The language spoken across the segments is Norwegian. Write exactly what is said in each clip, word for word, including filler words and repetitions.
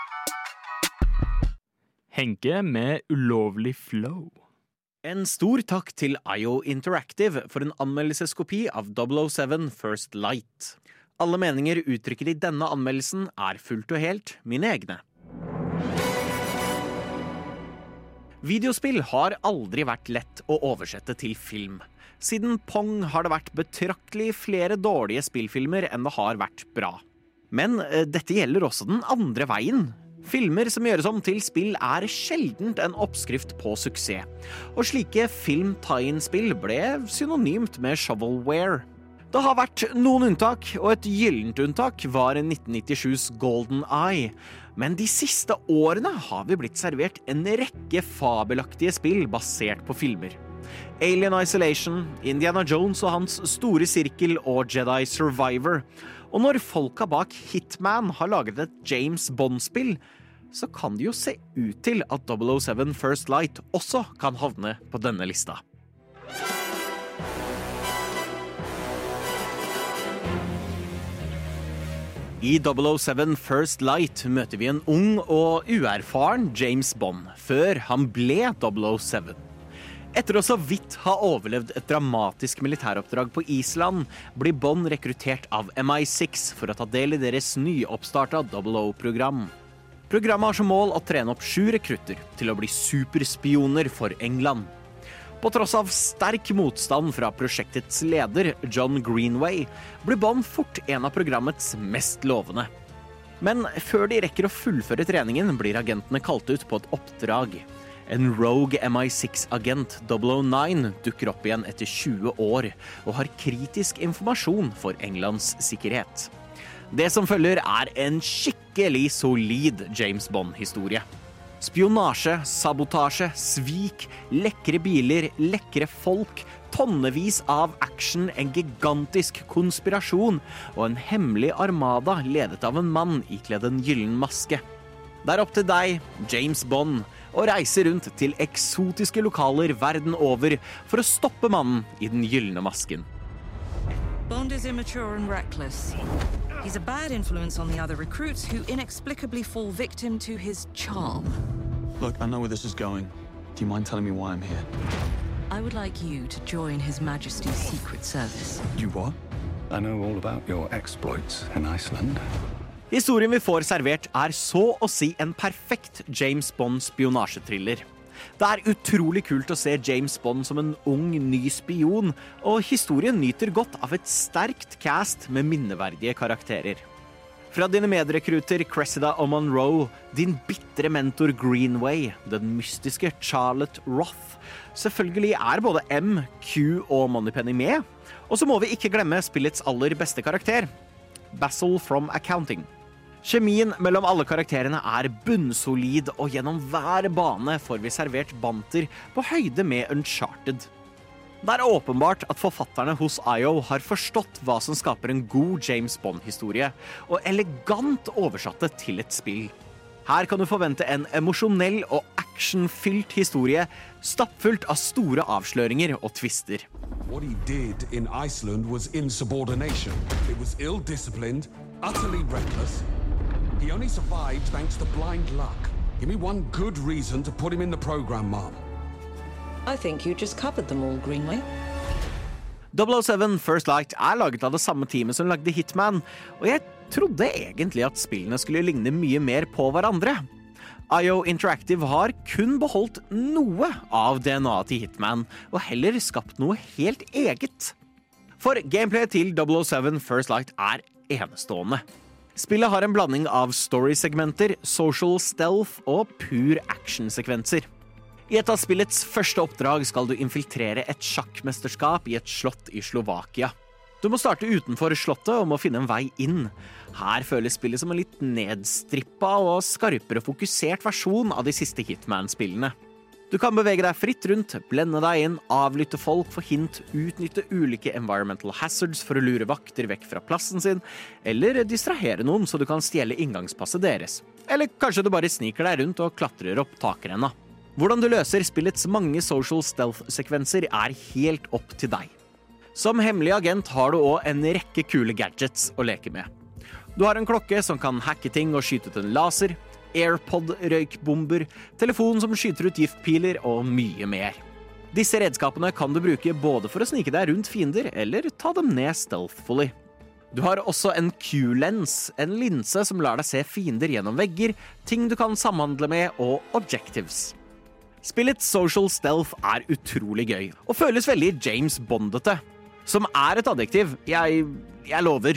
Henke med ulovlig flow. En stor takk til I O Interactive for en anmeldelseskopi av double oh seven First Light. Alle meninger uttrykket i denne anmeldelsen er fullt og helt mine egne. Videospill har aldri vært lett å oversette til film. Siden Pong har det vært betraktelig flere dårlige spillfilmer enn det har vært bra. Men eh, dette gjelder også den andre veien. Filmer som gjøres om til spill er sjeldent en oppskrift på suksess. Og slike film-tie-in-spill ble synonymt med shovelware. Det har vært noen unntak, og et gyllent unntak var nitten nittisju's Golden Eye. Men de siste årene har vi blitt servert en rekke fabelaktige spill basert på filmer. Alien Isolation, Indiana Jones og hans store sirkel og Jedi Survivor. Og når folka bak Hitman har laget et James Bond-spill, så kan det jo se ut til at double oh seven First Light også kan havne på denne lista. I double oh seven First Light møter vi en ung og uerfaren James Bond, før han ble double oh seven. Etter å så vidt ha overlevd et dramatisk militæroppdrag på Island, blir Bond rekruttert av M I six for å ta del i deres nyoppstarta double oh-program. Programmet har som mål å trene opp sju rekrutter til å bli superspioner for England. På tross av sterk motstand fra prosjektets leder, John Greenway, blir Bond fort en av programmets mest lovende. Men før de rekker å fullføre treningen, blir agentene kalt ut på et oppdrag. En rogue M I six-agent double oh nine dukker opp igjen etter tjue år og har kritisk informasjon for Englands sikkerhet. Det som følger er en skikkelig solid James Bond-historie. Spionasje, sabotasje, svik, lekre biler, lekre folk, tonnevis av action, en gigantisk konspirasjon og en hemmelig armada ledet av en mann ikledd en gyllen maske. Det er opp til deg, James Bond, å reise rundt til eksotiske lokaler verden over for å stoppe mannen i den gyllene masken. Bond is immature and reckless. He's a bad influence on the other recruits who inexplicably fall victim to his charm. Look, I know where this is going. Do you mind telling me why I'm here? I would like you to join His Majesty's Secret Service. You what? I know all about your exploits in Iceland. Historien vi får servert er så å si en perfekt James Bond spionasjetriller. Det er utrolig kult å se James Bond som en ung, ny spion, og historien nyter godt av et sterkt cast med minneverdige karakterer. Fra dine medrekruter Cressida og Monroe, din bittre mentor Greenway, den mystiske Charlotte Roth. Selvfølgelig er både M, Q og Moneypenny med, og så må vi ikke glemme spillets aller beste karakter, Basil from Accounting. Kjemien mellom alle karakterene er bunnsolid, og gjennom hver bane får vi servert banter på høyde med Uncharted. Det er åpenbart at forfatterne hos I O har forstått hva som skaper en god James Bond-historie, og elegant oversatt det til et spill. Her kan du forvente en emosjonell og actionfylt historie, stappfullt av store avsløringer og twister. What he did in Iceland was insubordination. It was ill-disciplined, utterly reckless. He only survived thanks to blind luck. Give me one good reason to put him in the program, Mom. I think you just covered them all, Greenway. double oh seven First Light er laget av det samme teamet som lagde Hitman, og jeg trodde egentlig at spillene skulle ligne mye mer på hverandre. I O Interactive har kun beholdt noe av D N A til Hitman, og heller skapt noe helt eget. For gameplay til double oh seven First Light er enestående. Spillet har en blanding av story-segmenter, social stealth og pur action-sekvenser. I et av spillets første oppdrag skal du infiltrere et sjakkmesterskap i et slott i Slovakia. Du må starte utenfor slottet og må finne en vei inn. Her føles spillet som en litt nedstrippa og skarpere fokusert versjon av de siste Hitman-spillene. Du kan bevege deg fritt rundt, blende deg inn, avlytte folk for hint, utnytte ulike environmental hazards for å lure vakter vekk fra plassen sin, eller distrahere noen så du kan stjele inngangspasset deres. Eller kanskje du bare sniker deg rundt og klatrer opp takrenna. Hvordan du løser spillets mange social stealth-sekvenser er helt opp til deg. Som hemmelig agent har du også en rekke kule gadgets å leke med. Du har en klokke som kan hacke ting og skyte ut en laser, AirPod-røykbomber, telefon som skyter ut giftpiler og mye mer. Disse redskapene kan du bruke både for å snike deg rundt fiender, eller ta dem ned stealthfully. Du har også en Q-lens, en linse som lar deg se fiender gjennom vegger, ting du kan samhandle med og objectives. Spillets social stealth er utrolig gøy, og føles veldig James Bondete, som er et adjektiv, jeg, jeg lover.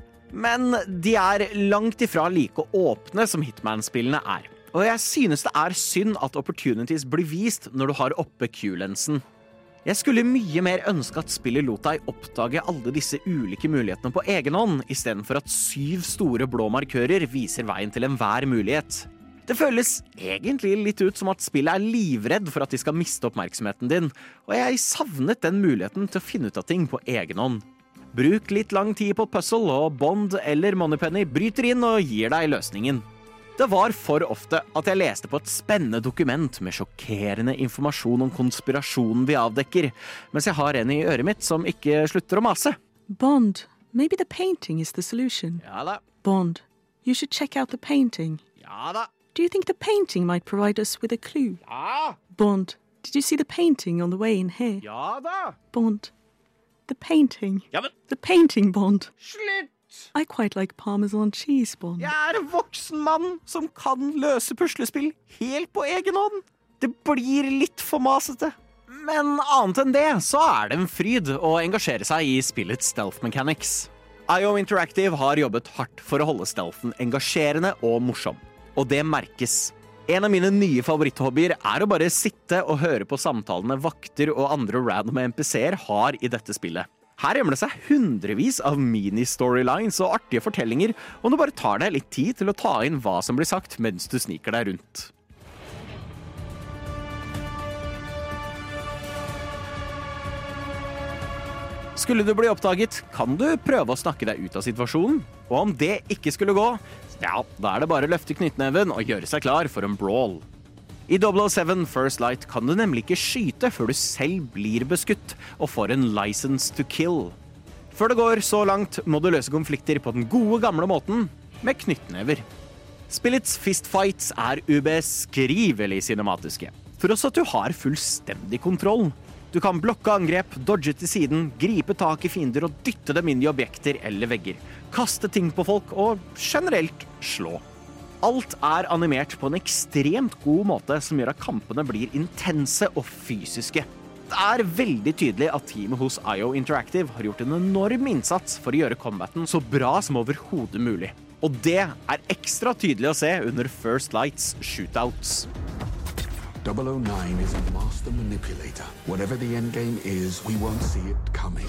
Men de er langt ifra like åpne som Hitman-spillene er, og jeg synes det er synd at opportunities blir vist når du har oppe Q-lensen. Jeg skulle mye mer ønske at spillet lot deg oppdage alle disse ulike mulighetene på egen hånd, i stedet for at syv store blå markører viser veien til enhver mulighet. Det føles egentlig litt ut som at spillet er livredd for at de skal miste oppmerksomheten din, og jeg savnet den muligheten til å finne ut av ting på egen hånd. Bruk litt lang tid på puzzle, og Bond eller Moneypenny bryter inn og gir deg løsningen. Det var for ofte at jeg leste på et spennende dokument med sjokkerende informasjon om konspirasjonen vi avdekker, mens jeg har en i øret mitt som ikke slutter å mase. Bond, maybe the painting is the solution. Ja da. Bond, you should check out the painting. Ja da. Do you think the painting might provide us with a clue? Ja. Bond, did you see the painting on the way in here? Ja da. Bond, the painting. Ja, men The painting, Bond. slutt! I quite like Parmesan cheese, Bond. Jeg er en voksen mann som kan løse puslespill helt på egen hånd. Det blir litt for masete. Men annet enn det, så er det en fryd å engasjere seg i spillets stealth mechanics. I O Interactive har jobbet hardt for å holde stealthen engasjerende og morsom. Og det merkes. En av mine nye favoritthobbyer er å bare sitte og høre på samtalene vakter og andre random N P C-er har i dette spillet. Her gjemmer det seg hundrevis av mini-storylines og artige fortellinger, om du bare tar deg litt tid til å ta inn hva som blir sagt mens du sniker deg rundt. Skulle du bli oppdaget, kan du prøve å snakke deg ut av situasjonen. Og om det ikke skulle gå, ja, da er det bare å løfte knyttneven og gjøre seg klar for en brawl. I double oh seven First Light kan du nemlig ikke skyte før du selv blir beskutt og får en license to kill. Før det går så langt, må du løse konflikter på den gode gamle måten, med knyttnever. Spillets fistfights er ubeskrivelig cinematiske, for også at du har fullstendig kontroll. Du kan blokke angrep, dodge til siden, gripe tak i fiender og dytte dem inn i objekter eller vegger, kaste ting på folk og generelt slå. Alt er animert på en ekstremt god måte som gjør at kampene blir intense og fysiske. Det er veldig tydelig at teamet hos I O Interactive har gjort en enorm innsats for å gjøre combaten så bra som overhodet mulig. Og det er ekstra tydelig å se under First Lights shootouts. double oh nine is a master manipulator. Whatever the endgame is, we won't see it coming.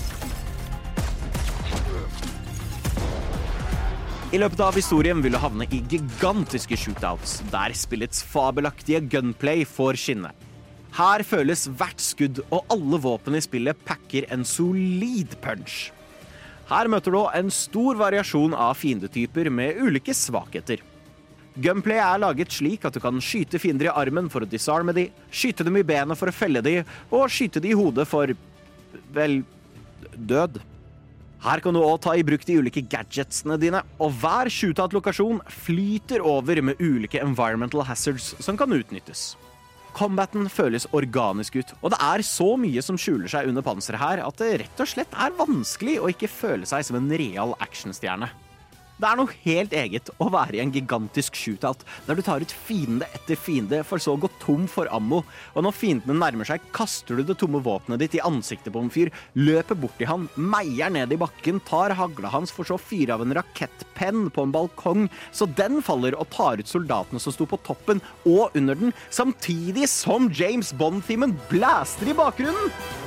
I løpet av historien vil du havne i gigantiske shootouts, der spillets fabelaktige gunplay får skinne. Her føles hvert skudd, og alle våpen i spillet pakker en solid punch. Her møter du en stor variasjon av fiendetyper med ulike svakheter. Gunplay er laget slik at du kan skyte fiender i armen for å disarme de, skyte dem i benet for å felle de, og skyte de i hodet for, vel, død. Her kan du også ta i bruk de ulike gadgetsene dine, og hver shootout-lokasjon flyter over med ulike environmental hazards som kan utnyttes. Combaten føles organisk ut, og det er så mye som skjuler seg under panseret her at det rett og slett er vanskelig å ikke føle seg som en real actionstjerne. Det er noe helt eget å være i en gigantisk shootout, der du tar ut fiende etter fiende for så å gå tom for ammo, og når fiendene nærmer seg, kaster du det tomme våpenet ditt i ansiktet på en fyr, løper bort til han, meier ned i bakken, tar hagla hans for så å fyre av en rakettpenn på en balkong, så den faller og tar ut soldatene som sto på toppen og under den, samtidig som James Bond-themen blaster i bakgrunnen.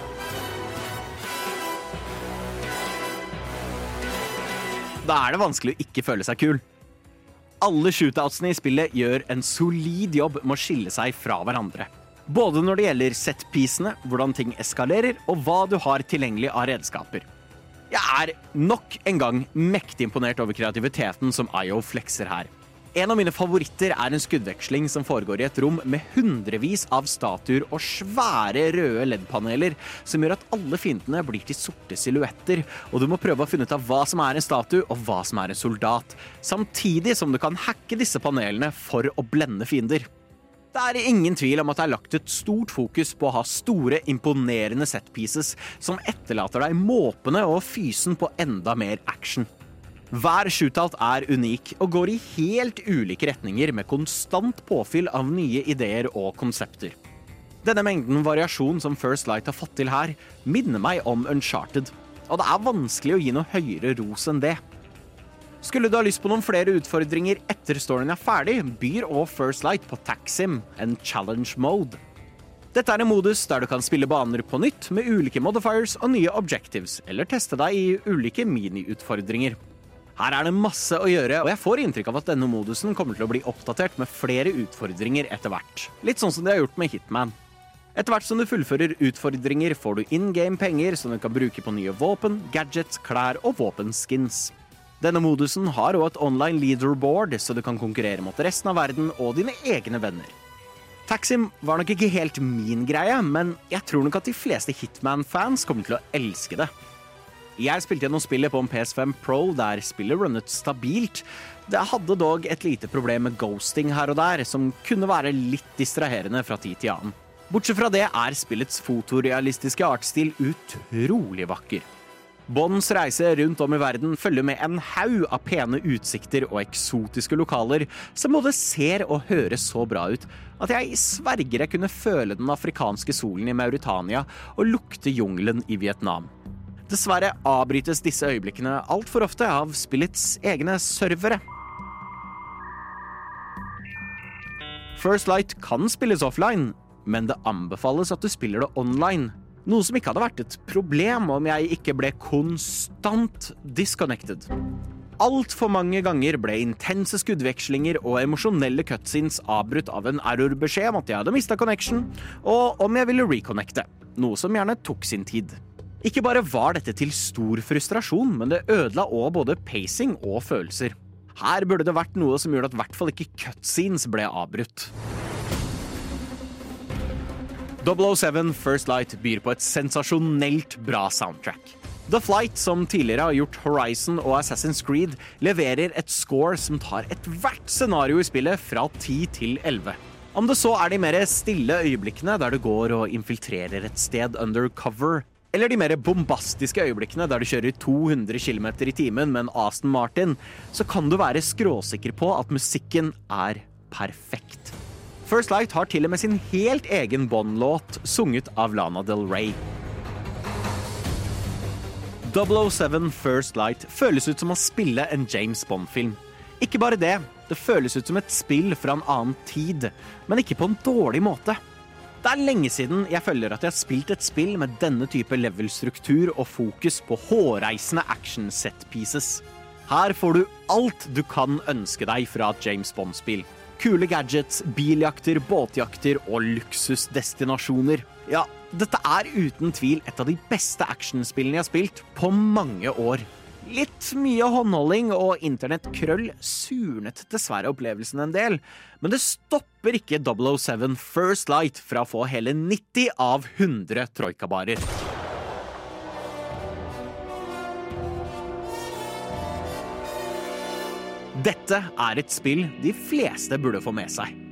Da er det vanskelig å ikke føle seg kul. Alle shootoutsene i spillet gjør en solid jobb med å skille seg fra hverandre. Både når det gjelder setpiecene, hvordan ting eskalerer, og hva du har tilgjengelig av redskaper. Jeg er nok en gang mektig imponert over kreativiteten som I O flekser her. En av mine favoritter er en skuddveksling som foregår i et rom med hundrevis av statuer og svære røde L E D-paneler som gjør at alle fiendene blir til sorte silhuetter, og du må prøve å finne ut av hva som er en statue og hva som er en soldat, samtidig som du kan hacke disse panelene for å blende fiender. Det er ingen tvil om at det er lagt et stort fokus på å ha store, imponerende setpieces som etterlater deg måpende og fysen på enda mer action. Hver shootout er unik og går i helt ulike retninger med konstant påfyll av nye ideer og konsepter. Denne mengden variasjon som First Light har fått til her, minner meg om Uncharted, og det er vanskelig å gi noe høyere ros enn det. Skulle du ha lyst på noen flere utfordringer etter storyen er ferdig, byr også First Light på TACSIM, en challenge mode. Dette er en modus der du kan spille baner på nytt med ulike modifiers og nye objectives, eller teste deg i ulike mini-utfordringer. Her er det masse å gjøre, og jeg får inntrykk av at denne modusen kommer til å bli oppdatert med flere utfordringer etter hvert. Litt sånn som de har gjort med Hitman. Etter hvert som du fullfører utfordringer, får du in-game penger som du kan bruke på nye våpen, gadgets, klær og våpenskins. Denne modusen har også et online leaderboard, så du kan konkurrere mot resten av verden og dine egne venner. TACSIM var nok ikke helt min greie, men jeg tror nok at de fleste Hitman-fans kommer til å elske det. Jeg spilte gjennom spillet på en P S fem Pro der spillet runnet stabilt. Det hadde dog et lite problem med ghosting her og der, som kunne være litt distraherende fra tid til annen. Bortsett fra det er spillets fotorealistiske artstil utrolig vakker. Bonds reise rundt om i verden følger med en haug av pene utsikter og eksotiske lokaler som både ser og høres så bra ut at jeg sverger jeg kunne føle den afrikanske solen i Mauritania og lukte jungelen i Vietnam. Dessverre avbrytes disse øyeblikkene alt for ofte av spillets egne servere. First Light kan spilles offline, men det anbefales at du spiller det online. Noe som ikke hadde vært et problem om jeg ikke ble konstant disconnected. Alt for mange ganger ble intense skuddvekslinger og emosjonelle cutscenes avbrutt av en errorbeskjed om at jeg hadde mistet connection, og om jeg ville reconnecte, noe som gjerne tok sin tid. Ikke bare var dette til stor frustrasjon, men det ødela også både pacing og følelser. Her burde det vært noe som gjorde at i hvert fall ikke cutscenes ble avbrutt. double oh seven First Light byr på et sensasjonelt bra soundtrack. The Flight, som tidligere har gjort Horizon og Assassin's Creed, leverer et score som tar et hvert scenario i spillet fra ti til elleve. Om det så er de mer stille øyeblikkene der du går og infiltrerer et sted undercover, eller de mer bombastiske øyeblikkene der du kjører to hundre kilometer i timen med en Aston Martin, så kan du være skråsikker på at musikken er perfekt. First Light har til og med sin helt egen Bond-låt sunget av Lana Del Rey. double oh seven First Light føles ut som å spille en James Bond-film. Ikke bare det, det føles ut som et spill fra en annen tid, men ikke på en dårlig måte. Det er lenge siden jeg føler at jeg har spilt et spill med denne type levelstruktur og fokus på hårreisende action set pieces. Her får du alt du kan ønske deg fra et James Bond-spill. Kule gadgets, biljakter, båtjakter og luksusdestinasjoner. Ja, dette er uten tvil et av de beste actionspillene jeg har spilt på mange år. Litt mye håndholding og internettkrøll surnet dessverre opplevelsen en del, men det stopper ikke double oh seven First Light fra å få hele nitti av hundre troikabarer. Dette er et spill de fleste burde få med seg.